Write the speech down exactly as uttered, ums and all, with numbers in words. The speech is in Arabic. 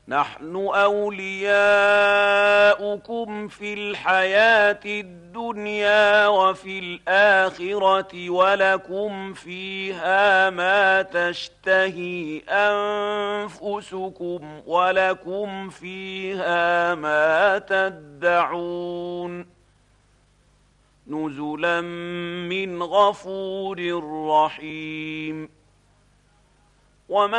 نحن أولياؤكم في الحياة الدنيا وفي الآخرة ولكم فيها ما تشتهي أنفسكم ولكم فيها ما تدعون نزلا من غفور رحيم. وما